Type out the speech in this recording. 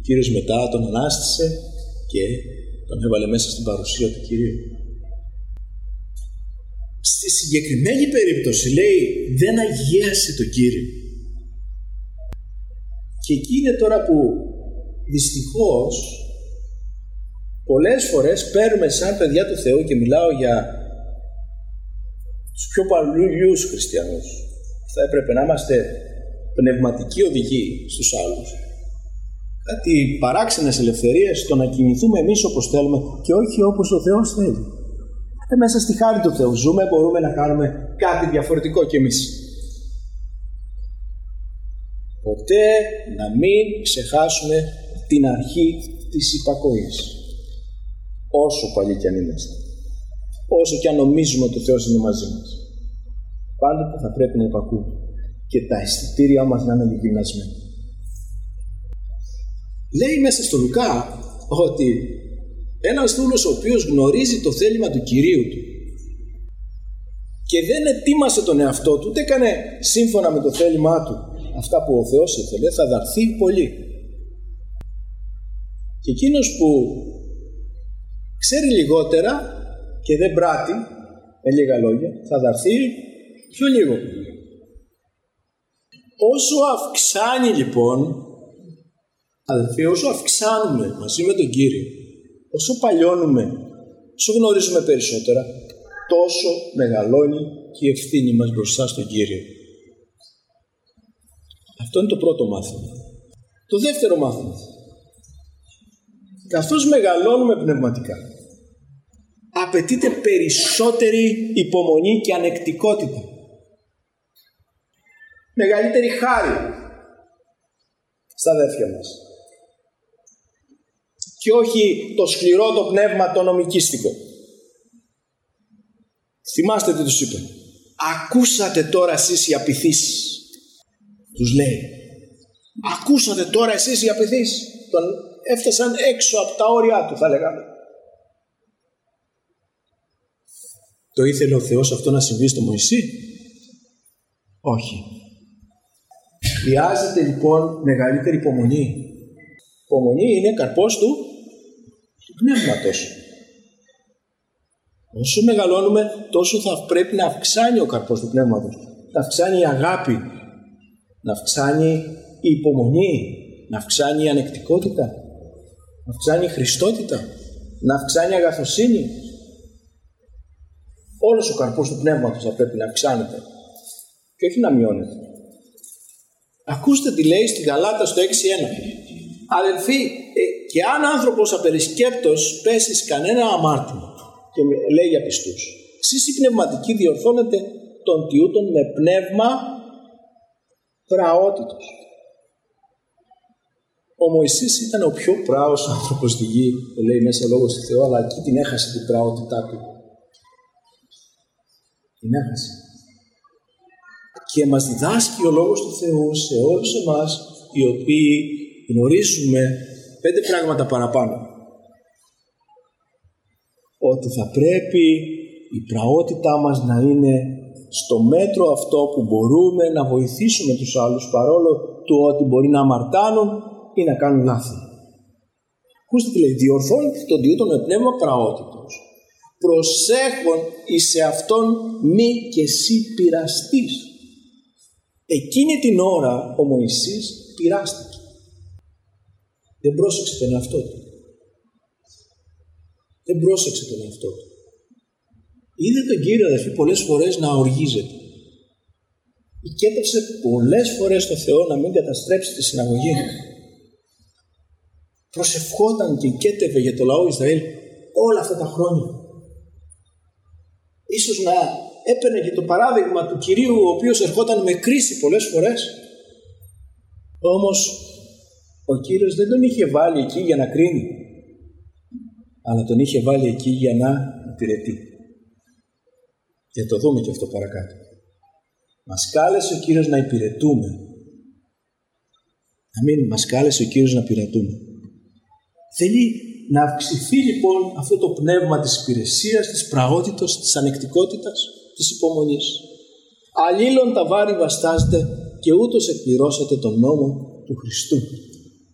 Κύριος μετά τον ανάστησε και τον έβαλε μέσα στην παρουσία του Κυρίου. Στη συγκεκριμένη περίπτωση λέει δεν αγίασε τον Κύριο. Και εκεί είναι τώρα που δυστυχώς πολλές φορές παίρνουμε σαν παιδιά του Θεού, και μιλάω για τους πιο παλιούς χριστιανούς, θα έπρεπε να είμαστε πνευματικοί οδηγοί στους άλλους, κάτι παράξενες ελευθερίες, το να κινηθούμε εμείς όπως θέλουμε και όχι όπως ο Θεός θέλει. Μέσα στη χάρη του Θεού ζούμε, μπορούμε να κάνουμε κάτι διαφορετικό κι εμείς. Ποτέ να μην ξεχάσουμε την αρχή της υπακοής. Όσο παλιοί κι αν είμαστε, όσο κι αν νομίζουμε ότι ο Θεός είναι μαζί μας, πάντοτε θα πρέπει να υπακούμε και τα αισθητήριά μας να είναι γυμνασμένα. Λέει μέσα στο Λουκά ότι ένας δούλος ο οποίος γνωρίζει το θέλημα του Κυρίου του και δεν ετοίμασε τον εαυτό του, ούτε έκανε σύμφωνα με το θέλημά του αυτά που ο Θεός ήθελε, θα δαρθεί πολύ. Και εκείνος που ξέρει λιγότερα και δεν πράττει, με λίγα λόγια, θα δαρθεί πιο λίγο. Όσο αυξάνει λοιπόν, αδελφοί, όσο αυξάνουμε μαζί με τον Κύριο, όσο παλιώνουμε, όσο γνωρίζουμε περισσότερα, τόσο μεγαλώνει και η ευθύνη μας μπροστά στον Κύριο. Αυτό είναι το πρώτο μάθημα. Το δεύτερο μάθημα. Καθώς μεγαλώνουμε πνευματικά, απαιτείται περισσότερη υπομονή και ανεκτικότητα. Μεγαλύτερη χάρη στα αδέρφια μας. Και όχι το σκληρό το πνεύμα το νομικίστικο. Θυμάστε τι τους είπε. Ακούσατε τώρα εσείς οι απειθείς. Τους λέει. Ακούσατε τώρα εσείς οι απειθείς. Τον έφτασαν έξω από τα όρια του, θα λέγαμε. Το ήθελε ο Θεός αυτό να συμβεί στο Μωυσή? Όχι. Χρειάζεται λοιπόν μεγαλύτερη υπομονή. Υπομονή είναι καρπός του πνεύματος. Όσο μεγαλώνουμε, τόσο θα πρέπει να αυξάνει ο καρπός του πνεύματος. Να αυξάνει η αγάπη, να αυξάνει η υπομονή, να αυξάνει η ανεκτικότητα, να αυξάνει η χριστότητα, να αυξάνει η αγαθοσύνη. Όλος ο καρπός του πνεύματος θα πρέπει να αυξάνεται και όχι να μειώνεται. Ακούστε τι λέει στη Γαλάτα στο 6.1. Αδελφοί, και αν άνθρωπος απερισκέπτος πέσει σε κανένα αμάρτημα, και λέει για πιστούς, εσείς οι πνευματικοί διορθώνετε τον τιούτον με πνεύμα πραότητος. Ο Μωυσής ήταν ο πιο πράος άνθρωπος στη γη, το λέει μέσα λόγος του Θεού, αλλά εκεί την έχασε την πραότητά του. Την έχασε. Και μας διδάσκει ο λόγος του Θεού σε όλους εμάς, οι οποίοι γνωρίζουμε 5 πράγματα παραπάνω. Ότι θα πρέπει η πραότητά μας να είναι στο μέτρο αυτό που μπορούμε να βοηθήσουμε τους άλλους, παρόλο του ότι μπορεί να αμαρτάνουν ή να κάνουν λάθη. Ακούστε τι λέει, διορθώνεται τον τιούτον με πνεύμα πραότητος, προσέχον εις σε αυτόν μη και εσύ πειραστείς. Εκείνη την ώρα ο Μωυσής πειράστηκε. Δεν πρόσεξε τον εαυτό του. Δεν πρόσεξε τον εαυτό του. Είδε τον Κύριο, αδελφοί, πολλές φορές να οργίζεται. Κέτευσε πολλές φορές το Θεό να μην καταστρέψει τη συναγωγή. Προσευχόταν και κέτευε για το λαό Ισραήλ όλα αυτά τα χρόνια. Ίσως να έπαιρνε και το παράδειγμα του Κυρίου, ο οποίος ερχόταν με κρίση πολλές φορές. Όμως ο Κύριος δεν τον είχε βάλει εκεί για να κρίνει, αλλά τον είχε βάλει εκεί για να υπηρετεί. Και το δούμε και αυτό παρακάτω. Μας κάλεσε ο Κύριος να υπηρετούμε. Αμήν, μας κάλεσε ο Κύριος να υπηρετούμε. Θέλει να αυξηθεί λοιπόν αυτό το πνεύμα της υπηρεσίας, της πραότητος, της ανεκτικότητας, της υπομονής. Αλλήλων τα βάρη βαστάζετε και ούτως εκπληρώσατε τον νόμο του Χριστού.